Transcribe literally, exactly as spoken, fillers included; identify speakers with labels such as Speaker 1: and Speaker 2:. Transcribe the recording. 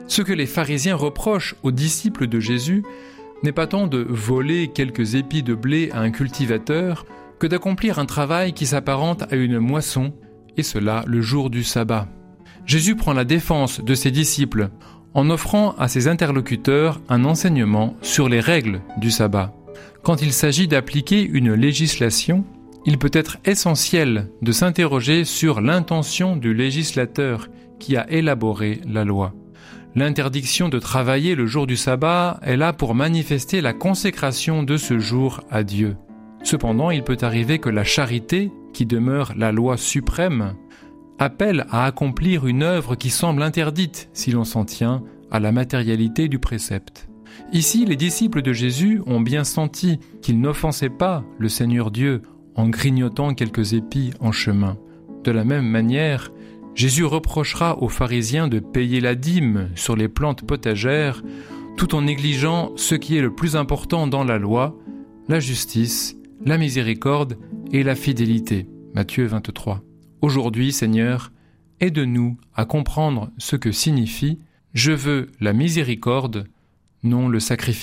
Speaker 1: Ce que les pharisiens reprochent aux disciples de Jésus n'est pas tant de voler quelques épis de blé à un cultivateur que d'accomplir un travail qui s'apparente à une moisson, et cela le jour du sabbat. Jésus prend la défense de ses disciples en offrant à ses interlocuteurs un enseignement sur les règles du sabbat. Quand il s'agit d'appliquer une législation, il peut être essentiel de s'interroger sur l'intention du législateur qui a élaboré la loi. L'interdiction de travailler le jour du sabbat est là pour manifester la consécration de ce jour à Dieu. Cependant, il peut arriver que la charité, qui demeure la loi suprême, appelle à accomplir une œuvre qui semble interdite si l'on s'en tient à la matérialité du précepte. Ici, les disciples de Jésus ont bien senti qu'ils n'offensaient pas le Seigneur Dieu en grignotant quelques épis en chemin. De la même manière, Jésus reprochera aux pharisiens de payer la dîme sur les plantes potagères tout en négligeant ce qui est le plus important dans la loi, la justice, la miséricorde et la fidélité. Matthieu vingt-trois. Aujourd'hui, Seigneur, aide-nous à comprendre ce que signifie « Je veux la miséricorde, non le sacrifice ».